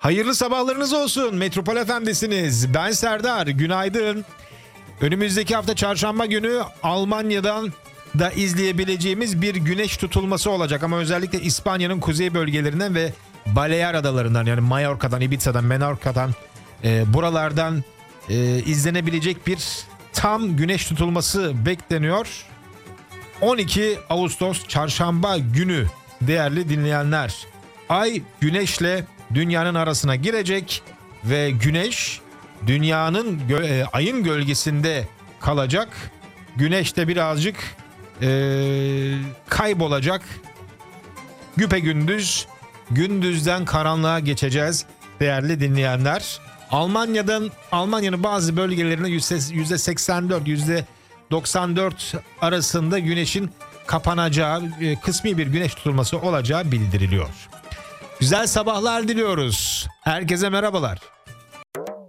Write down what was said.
Hayırlı sabahlarınız olsun. Metropol FM'desiniz. Ben Serdar. Günaydın. Önümüzdeki hafta çarşamba günü Almanya'dan da izleyebileceğimiz bir güneş tutulması olacak. Ama özellikle İspanya'nın kuzey bölgelerinden ve Balear adalarından, yani Mallorca'dan, Ibiza'dan, Menorca'dan, buralardan izlenebilecek bir tam güneş tutulması bekleniyor. 12 Ağustos çarşamba günü değerli dinleyenler. Ay güneşle dünyanın arasına girecek ve güneş dünyanın ayın gölgesinde kalacak. Güneş de birazcık kaybolacak. Güpegündüz, gündüzden karanlığa geçeceğiz değerli dinleyenler. Almanya'nın bazı bölgelerinde %84, %94 arasında güneşin kapanacağı, kısmi bir güneş tutulması olacağı bildiriliyor. Güzel sabahlar diliyoruz. Herkese merhabalar.